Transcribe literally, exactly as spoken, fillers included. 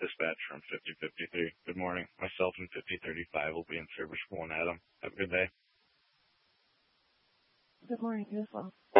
Dispatch from fifty fifty-three. Good morning. Myself and fifty thirty-five will be in service for one Adam. Have a good day. Good morning, you as well.